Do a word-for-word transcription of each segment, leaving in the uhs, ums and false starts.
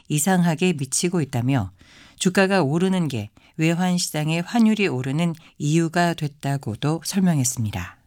이상하게 미치고 있다며 주가가 오르는 게 외환시장의 환율이 오르는 이유가 됐다고도 설명했습니다.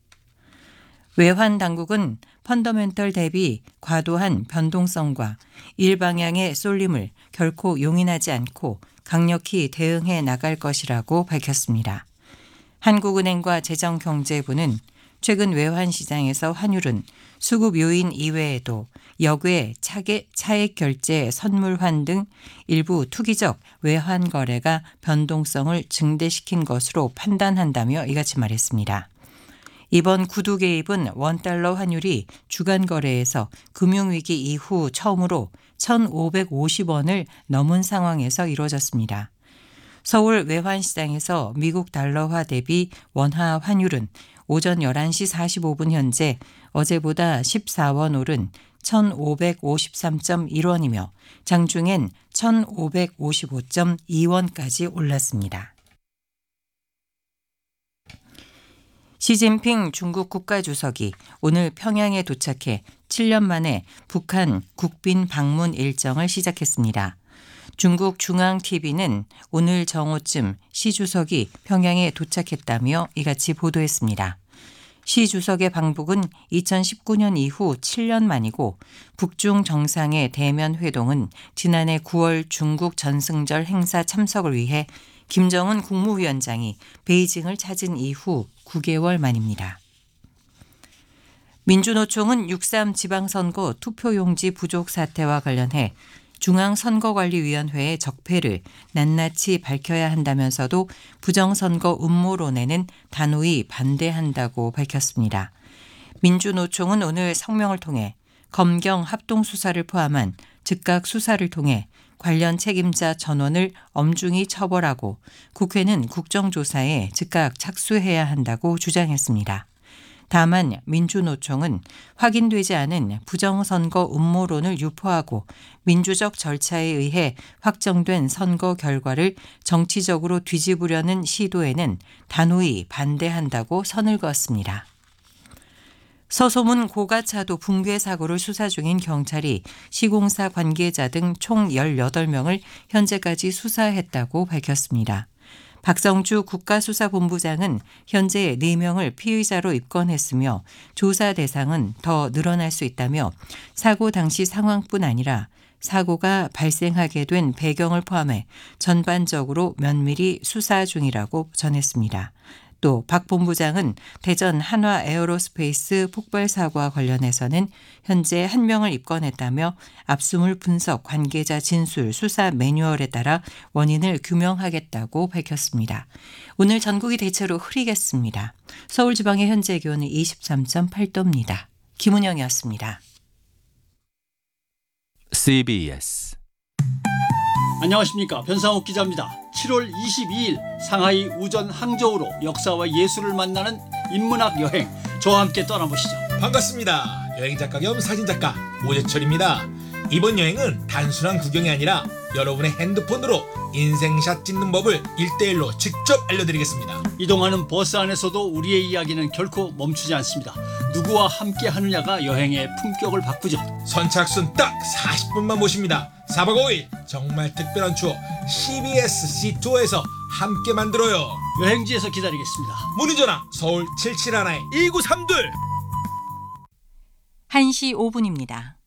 외환 당국은 펀더멘털 대비 과도한 변동성과 일방향의 쏠림을 결코 용인하지 않고 강력히 대응해 나갈 것이라고 밝혔습니다. 한국은행과 재정경제부는 최근 외환시장에서 환율은 수급 요인 이외에도 역외, 차액, 차액 결제, 선물환 등 일부 투기적 외환 거래가 변동성을 증대시킨 것으로 판단한다며 이같이 말했습니다. 이번 구두 개입은 원달러 환율이 주간 거래에서 금융위기 이후 처음으로 천오백오십 원을 넘은 상황에서 이루어졌습니다. 서울 외환시장에서 미국 달러화 대비 원화 환율은 오전 열한 시 사십오 분 현재 어제보다 십사 원 오른 천오백오십삼 점 일 원이며 장중엔 천오백오십오 점 이 원까지 올랐습니다. 시진핑 중국 국가주석이 오늘 평양에 도착해 칠 년 만에 북한 국빈 방문 일정을 시작했습니다. 중국 중앙티비는 오늘 정오쯤 시 주석이 평양에 도착했다며 이같이 보도했습니다. 시 주석의 방북은 이천십구 년 이후 칠 년 만이고 북중 정상의 대면 회동은 지난해 구월 중국 전승절 행사 참석을 위해 김정은 국무위원장이 베이징을 찾은 이후 구 개월 만입니다. 민주노총은 육삼 지방선거 투표용지 부족 사태와 관련해 중앙선거관리위원회의 적폐를 낱낱이 밝혀야 한다면서도 부정선거 음모론에는 단호히 반대한다고 밝혔습니다. 민주노총은 오늘 성명을 통해 검경 합동수사를 포함한 즉각 수사를 통해 관련 책임자 전원을 엄중히 처벌하고 국회는 국정조사에 즉각 착수해야 한다고 주장했습니다. 다만 민주노총은 확인되지 않은 부정선거 음모론을 유포하고 민주적 절차에 의해 확정된 선거 결과를 정치적으로 뒤집으려는 시도에는 단호히 반대한다고 선을 그었습니다. 서소문 고가차도 붕괴 사고를 수사 중인 경찰이 시공사 관계자 등 총 열여덟 명을 현재까지 수사했다고 밝혔습니다. 박성주 국가수사본부장은 현재 네 명을 피의자로 입건했으며 조사 대상은 더 늘어날 수 있다며 사고 당시 상황뿐 아니라 사고가 발생하게 된 배경을 포함해 전반적으로 면밀히 수사 중이라고 전했습니다. 또 박 본부장은 대전 한화 에어로스페이스 폭발 사고와 관련해서는 현재 한 명을 입건했다며 압수물 분석, 관계자 진술, 수사 매뉴얼에 따라 원인을 규명하겠다고 밝혔습니다. 오늘 전국이 대체로 흐리겠습니다. 서울지방의 현재 기온은 이십삼 점 팔 도입니다. 김은영이었습니다. 씨비에스 안녕하십니까, 변상욱 기자입니다. 칠월 이십이일 상하이 우전 항저우로 역사와 예술을 만나는 인문학 여행, 저와 함께 떠나보시죠. 반갑습니다. 여행작가 겸 사진작가 오재철입니다. 이번 여행은 단순한 구경이 아니라 여러분의 핸드폰으로 인생샷 찍는 법을 일대일로 직접 알려드리겠습니다. 이동하는 버스 안에서도 우리의 이야기는 결코 멈추지 않습니다. 누구와 함께 하느냐가 여행의 품격을 바꾸죠. 선착순 딱 사십 분만 모십니다. 사박 오일 정말 특별한 추억 씨비에스 씨투어에서 함께 만들어요. 여행지에서 기다리겠습니다. 문의전화 서울 칠칠일 이구삼이 한 시 오 분입니다.